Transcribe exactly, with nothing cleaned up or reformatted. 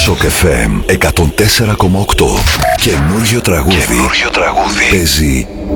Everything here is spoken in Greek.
Σοκ εφ εμ εκατόν τέσσερα κόμμα οκτώ. Καινούριο τραγούδι. Καινούριο τραγούδι. Παίζει